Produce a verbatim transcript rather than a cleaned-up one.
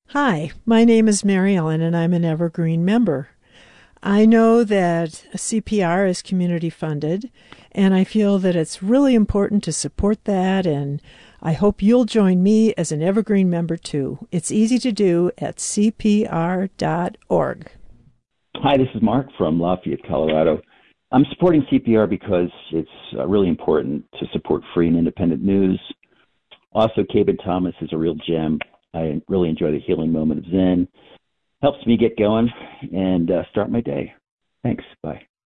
Hi, my name is Mary Ellen and I'm an Evergreen member. I know that C P R is community funded and I feel that it's really important to support that, and I hope you'll join me as an Evergreen member too. It's easy to do at c p r dot org. Hi, this is Mark from Lafayette, Colorado. I'm supporting C P R because it's uh, really important to support free and independent news. Also, Cabin Thomas is a real gem. I really enjoy the healing moment of Zen. Helps me get going and uh, start my day. Thanks. Bye.